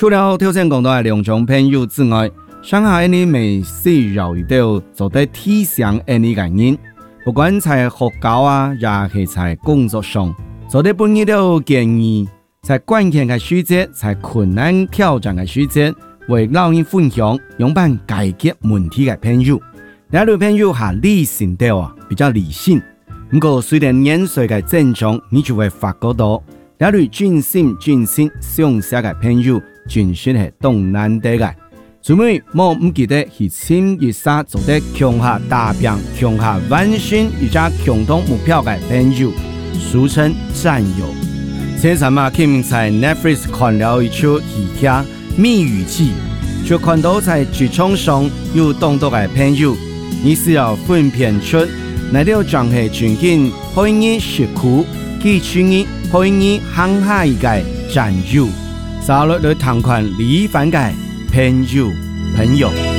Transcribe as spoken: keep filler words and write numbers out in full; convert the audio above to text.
除了挑戰講到嘅兩種朋友之外，上下呢未需要遇到做得體上呢個人，不管在學校啊，也係在工作上，做得本意都建議，在關鍵嘅時節，在困難挑戰嘅時節，為老人分享用辦解決問題嘅朋友。呢類朋友係理性啲啊，比較理性。不過隨着年歲嘅增長，你就會發覺到呢類專心專心上下嘅朋友，真係係動難得嘅。除非我唔記得係千一沙做得強下大病、強下萬心，而且共同目標嘅朋友，俗稱戰友。前陣嘛，佢在 Netflix 看了一出戲劇《蜜語記》，就看到在職場上有眾多嘅朋友，你是要分辨出哪條狀係全件可以食苦，幾處呢可以行下一個戰友，少了了堂款離反嘅朋友朋友。